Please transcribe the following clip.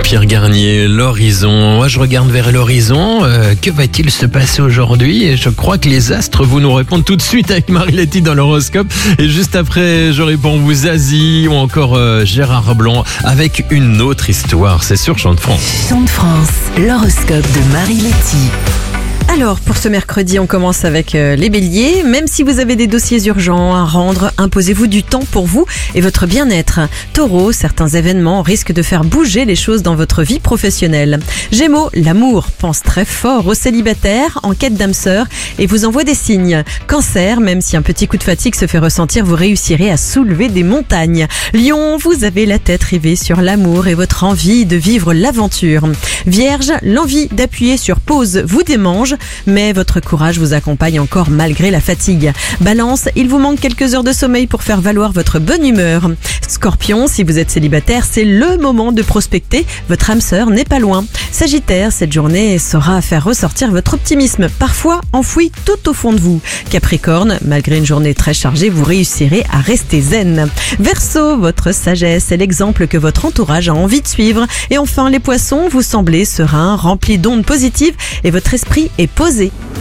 Pierre Garnier, l'horizon. Moi, je regarde vers l'horizon. Que va-t-il se passer aujourd'hui? Et je crois que les astres vous nous répondent tout de suite avec Marie-Letty dans l'horoscope. Et juste après, je réponds vous Zazie ou encore Gérard Blanc avec une autre histoire. C'est sur Chant de France. Chant de France, l'horoscope de Marie-Letty. Alors, pour ce mercredi, on commence avec les béliers. Même si vous avez des dossiers urgents à rendre, imposez-vous du temps pour vous et votre bien-être. Taureau, certains événements risquent de faire bouger les choses dans votre vie professionnelle. Gémeaux, l'amour pense très fort aux célibataires en quête d'âme sœur et vous envoie des signes. Cancer, même si un petit coup de fatigue se fait ressentir, vous réussirez à soulever des montagnes. Lion, vous avez la tête rivée sur l'amour et votre envie de vivre l'aventure. Vierge, l'envie d'appuyer sur pause vous démange, mais votre courage vous accompagne encore malgré la fatigue. Balance, il vous manque quelques heures de sommeil pour faire valoir votre bonne humeur. Scorpion, si vous êtes célibataire, c'est le moment de prospecter, votre âme sœur n'est pas loin. Sagittaire, cette journée saura faire ressortir votre optimisme, parfois enfoui tout au fond de vous. Capricorne, malgré une journée très chargée, vous réussirez à rester zen. Verseau, votre sagesse est l'exemple que votre entourage a envie de suivre. Et enfin les poissons, vous semblez serein, rempli d'ondes positives et votre esprit est posé.